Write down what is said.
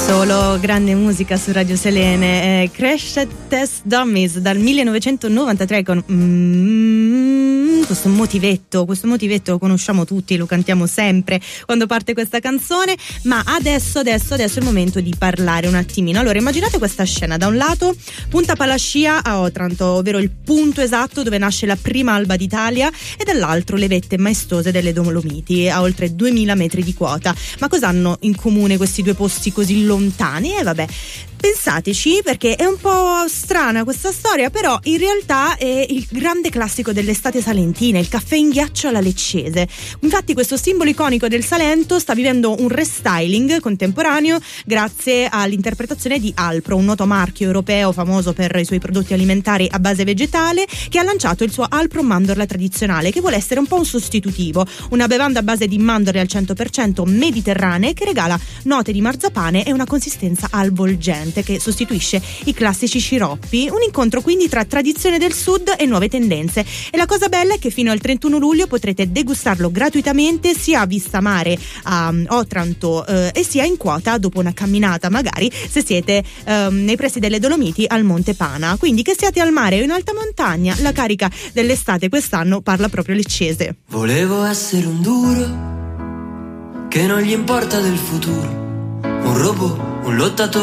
Solo grande musica su Radio Selene. Crash Test Dummies dal 1993 con questo motivetto lo conosciamo tutti, lo cantiamo sempre quando parte questa canzone, ma adesso è il momento di parlare un attimino. Allora, immaginate questa scena: da un lato Punta Palascia a Otranto, ovvero il punto esatto dove nasce la prima alba d'Italia, e dall'altro le vette maestose delle Dolomiti a oltre 2000 metri di quota. Ma cosa hanno in comune questi due posti così lontani? Vabbè, pensateci, perché è un po' strana questa storia, però in realtà è il grande classico dell'estate salentina, il caffè in ghiaccio alla leccese. Infatti questo simbolo iconico del Salento sta vivendo un restyling contemporaneo grazie all'interpretazione di Alpro, un noto marchio europeo famoso per i suoi prodotti alimentari a base vegetale, che ha lanciato il suo Alpro Mandorla tradizionale, che vuole essere un po' un sostitutivo, una bevanda a base di mandorle al 100% mediterranee che regala note di marzapane e una consistenza avvolgente che sostituisce i classici sciroppi. Un incontro quindi tra tradizione del sud e nuove tendenze, e la cosa bella è che fino al 31 luglio potrete degustarlo gratuitamente sia a Vista Mare a Otranto e sia in quota dopo una camminata, magari se siete nei pressi delle Dolomiti al Monte Pana. Quindi che siate al mare o in alta montagna, la carica dell'estate quest'anno parla proprio leccese. Volevo essere un duro che non gli importa del futuro, un robot, un lottatore